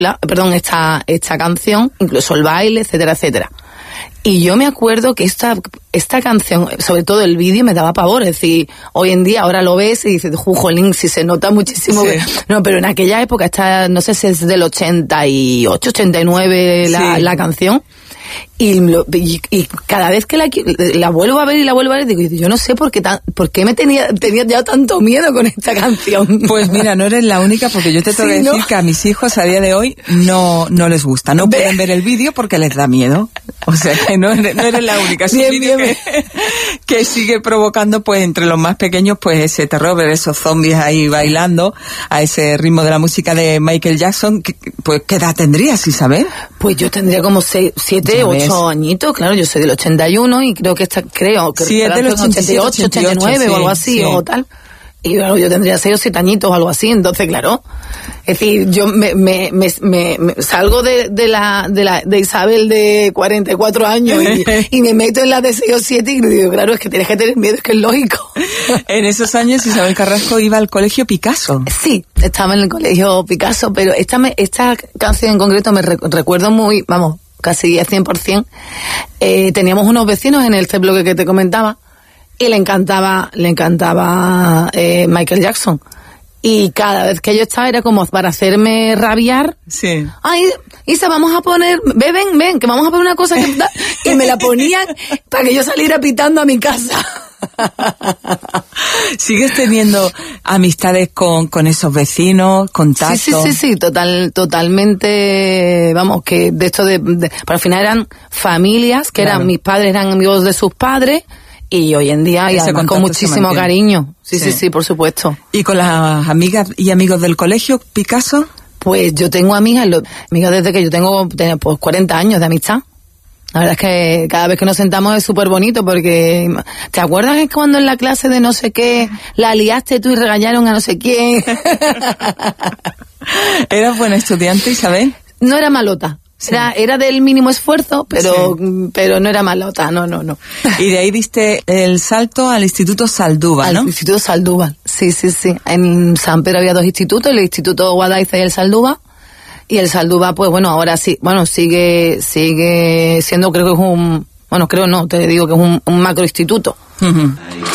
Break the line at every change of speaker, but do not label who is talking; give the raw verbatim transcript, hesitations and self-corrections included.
la, perdón, esta, esta canción, incluso el baile, etcétera, etcétera. Y yo me acuerdo que esta, esta canción, sobre todo el vídeo, me daba pavor. Es decir, hoy en día ahora lo ves y dices, jolín, si se nota muchísimo. Sí. Que, no, pero en aquella época, esta, no sé si es del ochenta y ocho, ochenta y nueve la, sí. la canción. Y, lo, y, y cada vez que la, la vuelvo a ver y la vuelvo a ver, digo, yo no sé por qué, tan, por qué me tenía, tenía ya tanto miedo con esta canción.
Pues mira, no eres la única, porque yo te tengo sí, que decir ¿no? que a mis hijos a día de hoy no, no les gusta. No pueden ver el vídeo porque les da miedo. O sea que no eres, no eres la única. Es un vídeo que, que sigue provocando, pues, entre los más pequeños, pues, ese terror, ver esos zombies ahí bailando a ese ritmo de la música de Michael Jackson. Que, pues, ¿qué edad tendrías, Isabel?
Pues yo tendría como seis, siete, ocho añitos, claro, yo soy del ochenta y uno y creo que está, creo que
sí, es del ochenta y ocho,
ochenta y nueve sí, o algo así, sí. o tal. Y claro, yo tendría seis o siete añitos o algo así, entonces claro, es decir, yo me, me, me, me, me salgo de, de la, de la, de Isabel de cuarenta y cuatro años y, y me meto en la de seis o siete y digo, claro, es que tienes que tener miedo, es que es lógico.
En esos años Isabel Carrasco iba al colegio Picasso.
Sí, estaba en el colegio Picasso, pero esta, me, esta canción en concreto me rec- recuerdo muy, vamos, casi al cien por ciento, eh, teníamos unos vecinos en el bloque que te comentaba y le encantaba, le encantaba eh, Michael Jackson. Y cada vez que yo estaba era como para hacerme rabiar.
Sí.
Ay, Isa, vamos a poner, ven, ven, ven, que vamos a poner una cosa que... Y me la ponían para que yo saliera pitando a mi casa.
¿Sigues teniendo amistades con, con esos vecinos, contacto?
Sí, sí, sí, sí, total, totalmente, vamos, que de esto de, de... Pero al final eran familias, que claro. eran, mis padres eran amigos de sus padres, y hoy en día, y además con muchísimo cariño. Sí, sí, sí, sí, por supuesto.
¿Y con las amigas y amigos del colegio Picasso?
Pues yo tengo amigas, lo, amigas desde que yo tengo, pues, cuarenta años de amistad. La verdad es que cada vez que nos sentamos es súper bonito porque... ¿Te acuerdas que cuando en la clase de no sé qué la liaste tú y regañaron a no sé quién?
¿Eras buena estudiante, Isabel?
No era malota. Sí. Era, era del mínimo esfuerzo, pero sí. pero no era malota, no, no, no.
Y de ahí diste el salto al Instituto Saldúvar, ¿no?
Al Instituto Saldúvar, sí, sí, sí. En San Pedro había dos institutos, el Instituto Guadaiza y el Saldúvar. Y el Saldúvar, pues bueno, ahora sí, bueno, sigue sigue siendo, creo que es un, bueno, creo no, te digo que es un, un macroinstituto. Uh-huh.